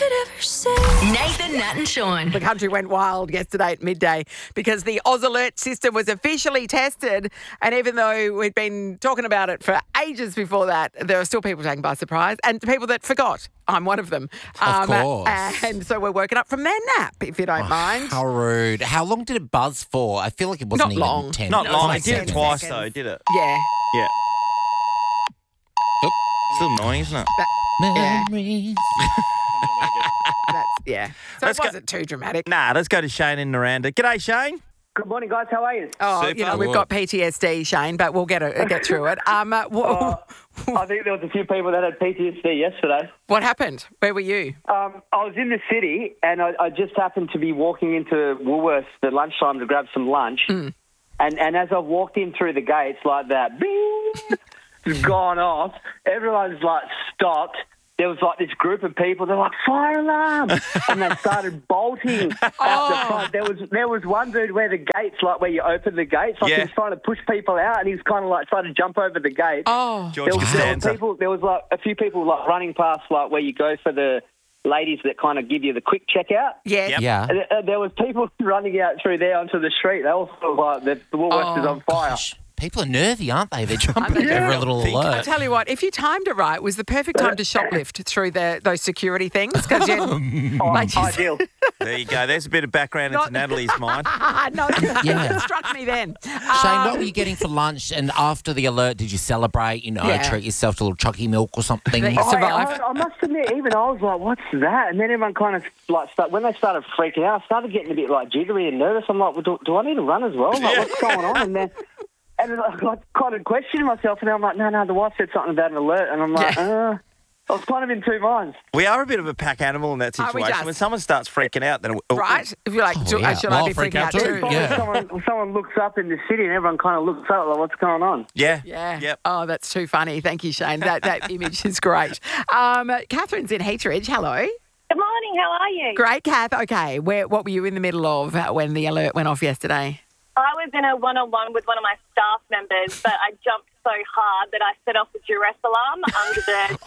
could ever say. Nathan, Nat and Sean. The country went wild yesterday at midday because the Oz Alert system was officially tested. And even though we'd been talking about it for ages before that, there are still people taken by surprise and people that forgot. I'm one of them. Of course. And so we're woken up from their nap, if you don't mind. How rude. How long did it buzz for? I feel like it wasn't Not even long. 10 Not long. like It did it 10 twice, seconds. though, did it? Yeah. Yeah. Oop. Still annoying, isn't it? Yeah. Memories. Yeah. So Let's it go- wasn't too dramatic. Nah, let's go to Shane in Naranda. G'day, Shane. Good morning, guys. How are you? Oh, Super. we've got PTSD, Shane, but we'll get through it. I think there was a few people that had PTSD yesterday. What happened? Where were you? I was in the city, and I just happened to be walking into Woolworths at lunchtime to grab some lunch. And as I walked in through the gates, like that, bing, it's gone off. Everyone's like stopped. There was like this group of people. They're like, fire alarm, and they started bolting out the front. There was one dude where the gates, like where you open the gates, like Yeah. he was trying to push people out, and he was kind of like trying to jump over the gate. Oh. George There Costanza. was like a few people like running past, like where you go for the ladies that kind of give you the quick checkout. Yeah. Yep. Yeah. There was people running out through there onto the street. They all sort of like the Woolworths is on fire. Gosh, people are nervy, aren't they? They're jumping over a little I'll alert. tell you what, if you timed it right, it was the perfect time to shoplift through those security things. Because Ideal. There you go. There's a bit of background into Not- Natalie's mind. no, Yeah. it struck me then. Shane, what were you getting for lunch? And after the alert, did you celebrate? Yeah. Treat yourself to a little chocky milk or something? That you survived. I must admit, even I was like, "What's that?" And then everyone kind of like when they started freaking out, I started getting a bit like jittery and nervous. I'm like, well, "Do I need to run as well? Like, what's going on?" And then I kind of questioned myself, and then I'm like, "No, the wife said something about an alert," and I'm like, I was kind of in two minds. We are a bit of a pack animal in that Are we situation. just? When someone starts freaking out, then Right? If you're like, yeah. should Well, I I'll be freak freaking out out too. too? Yeah. Someone looks up in the city, and everyone kind of looks up, like, "What's going on?" Yeah. Yeah. Yep. Oh, that's too funny. Thank you, Shane. That image is great. Catherine's in Heateridge. Hello. Good morning, how are you? Great, Kath. Okay, what were you in the middle of when the alert went off yesterday? I was in a one-on-one with one of my staff members, but I jumped so hard that I set off the duress alarm under the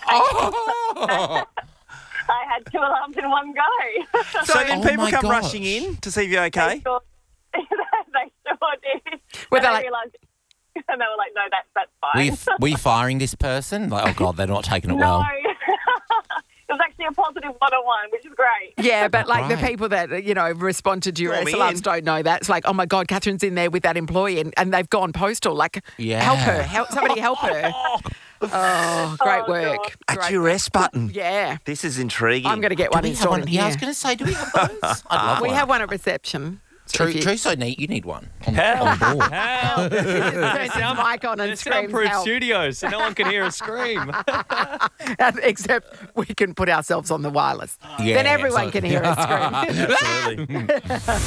Oh! I had two alarms in one go. So then Oh people my come gosh. rushing in to see if you're okay. They sure did. Were And they I like- realised, and they were like, no, that's fine. Were you firing this person? Like, oh, God, they're not taking it No. well. It was actually a positive one-on-one, which is great. Yeah, but like the Right. people that, respond to duress me alarms in. don't know that. It's like, oh my God, Catherine's in there with that employee and they've gone postal. Like, Yeah. help her. Somebody help her. Oh, great Oh, work. God. A Great duress button. Yeah. This is intriguing. I'm going to get Do one we have installed one? in Yeah, I here. was going to say, do we have those? I'd love We one. have one at reception. So if you- Truso, you need one on Help. board. Help. Turns his mic on and It's screams soundproof help. studio, so no one can hear us scream. Except we can put ourselves on the wireless. Yeah, Then everyone so- can hear us scream. Absolutely.